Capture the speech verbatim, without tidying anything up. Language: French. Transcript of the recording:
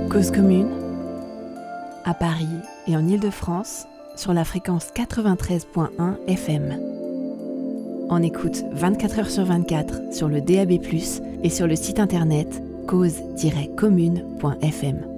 Cause commune, à Paris et en Île-de-France, sur la fréquence quatre-vingt-treize virgule un F M. On écoute vingt-quatre heures sur vingt-quatre sur le D A B plus, et sur le site internet cause tiret commune point F M.